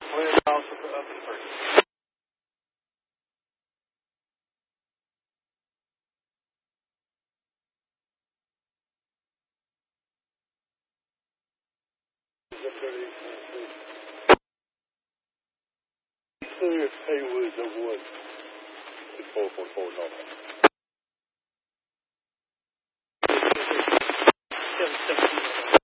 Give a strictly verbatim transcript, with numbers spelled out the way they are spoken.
Wind also up in first. Haywood, over what? It's four point four north.